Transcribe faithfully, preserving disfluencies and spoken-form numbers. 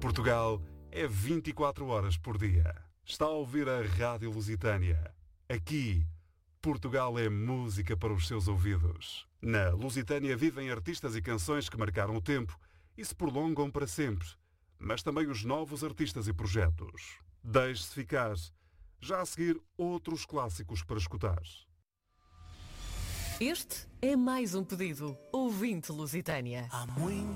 Portugal é vinte e quatro horas por dia. Está a ouvir a Rádio Lusitânia. Aqui, Portugal é música para os seus ouvidos. Na Lusitânia vivem artistas e canções que marcaram o tempo e se prolongam para sempre, mas também os novos artistas e projetos. Deixe-se ficar. Já a seguir, outros clássicos para escutar. Este é mais um pedido. Ouvinte Lusitânia. Há muito